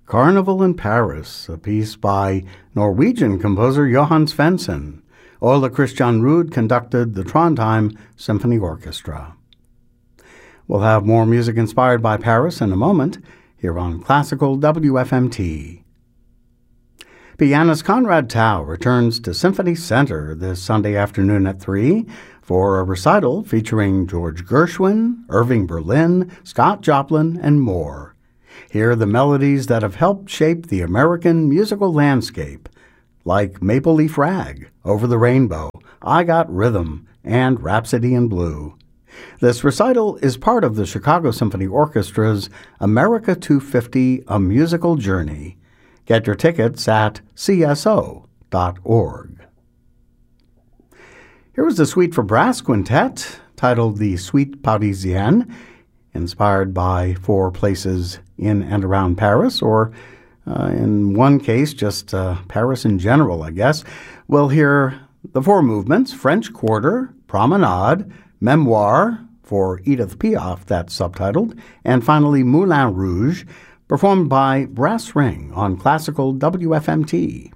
Carnival in Paris, a piece by Norwegian composer Johan Svensson. Ole Christian Ruud conducted the Trondheim Symphony Orchestra. We'll have more music inspired by Paris in a moment, here on Classical WFMT. Pianist Conrad Tao returns to Symphony Center this Sunday afternoon at 3 for a recital featuring George Gershwin, Irving Berlin, Scott Joplin, and more. Hear the melodies that have helped shape the American musical landscape, like Maple Leaf Rag, Over the Rainbow, I Got Rhythm, and Rhapsody in Blue. This recital is part of the Chicago Symphony Orchestra's America 250, A Musical Journey. Get your tickets at cso.org. Here was the Suite for Brass Quintet, titled the Suite Parisienne, inspired by 4 places in and around Paris, or in one case, just Paris in general, I guess. We'll hear the 4 movements: French Quarter, Promenade, Memoir for Edith Piaf, that's subtitled, and finally Moulin Rouge, performed by Brass Ring on Classical WFMT.